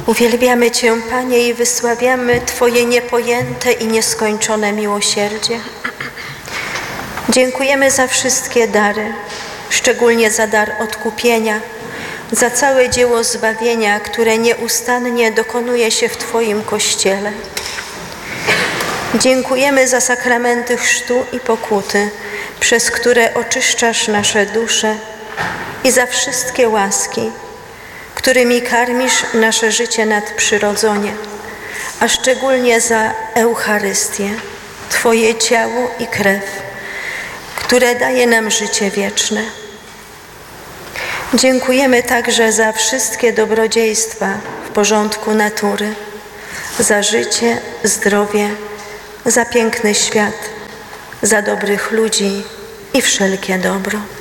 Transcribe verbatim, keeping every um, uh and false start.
Uwielbiamy Cię, Panie, i wysławiamy Twoje niepojęte i nieskończone miłosierdzie. Dziękujemy za wszystkie dary, szczególnie za dar odkupienia, za całe dzieło zbawienia, które nieustannie dokonuje się w Twoim Kościele. Dziękujemy za sakramenty chrztu i pokuty, przez które oczyszczasz nasze dusze, i za wszystkie łaski, którymi karmisz nasze życie nadprzyrodzenie, a szczególnie za Eucharystię, Twoje ciało i krew, które daje nam życie wieczne. Dziękujemy także za wszystkie dobrodziejstwa w porządku natury, za życie, zdrowie, za piękny świat, za dobrych ludzi i wszelkie dobro.